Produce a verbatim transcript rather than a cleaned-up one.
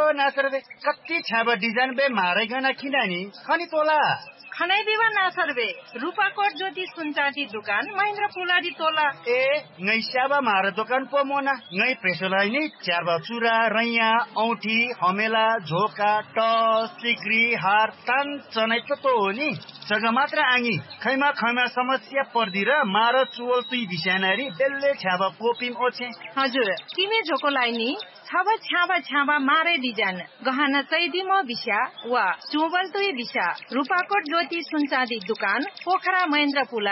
ना सर्वे कति छाबा डिजाइन बे मारे गना किनानी खनी तोला खनै दिवा ना सर्वे रूपाकोट ज्योति सुनचाँदी दुकान महेन्द्र पुलाडी तोला ए ngै स्याबा मारे दोकान पो मोना ngै प्रेसलाई नि च्याबा चुरा रैया औठी हमेला झोका टस सिक्री हार तान चनै त तो हो नि जग्गा मात्र आङी खैमा खैमा समस्या पर्दी र मार चुवल तुई बिसानारी बेल्ले छ्याबा पोपिम ओछे हजुर किमे झोको लाइनी छाबा छ्याबा छ्याबा मारे डिजाइन गहना चैदिमो बिस्या वा चुवल तुई बिसा रूपाकोट ज्योति सुनचाँदी दुकान पोखरा महेन्द्र पुला